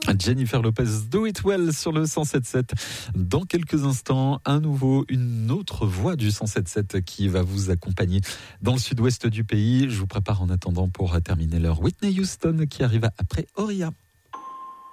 Jennifer Lopez, Do It Well sur le 107.7. Dans quelques instants, une autre voix du 107.7 qui va vous accompagner dans le sud-ouest du pays. Je vous prépare en attendant pour terminer l'heure Whitney Houston qui arrive après Oria.